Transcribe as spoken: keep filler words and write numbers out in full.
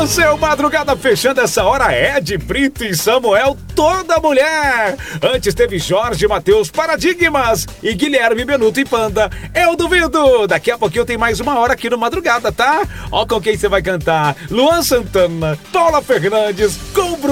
O seu Madrugada fechando essa hora é de Brito e Samuel, toda mulher. Antes teve Jorge Matheus, Paradigmas e Guilherme Benuto e Panda. Eu duvido. Daqui a pouquinho tem mais uma hora aqui no Madrugada, tá? Ó com quem você vai cantar. Luan Santana, Paula Fernandes, com Bruno